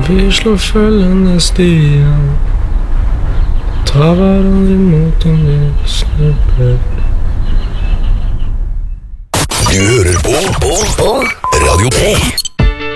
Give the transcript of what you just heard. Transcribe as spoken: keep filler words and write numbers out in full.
Vi slår følgende stier, tar hverandre imot om vi snubler. Du hører på, på, på Radio tre.